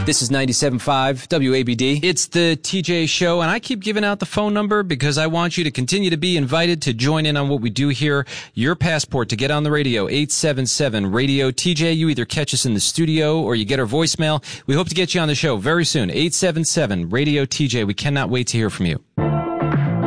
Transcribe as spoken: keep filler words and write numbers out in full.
This is ninety-seven point five W A B D. It's the T J Show, and I keep giving out the phone number because I want you to continue to be invited to join in on what we do here. Your passport to get on the radio, eight seven seven radio T J. You either catch us in the studio or you get our voicemail. We hope to get you on the show very soon, eight seven seven radio T J. We cannot wait to hear from you.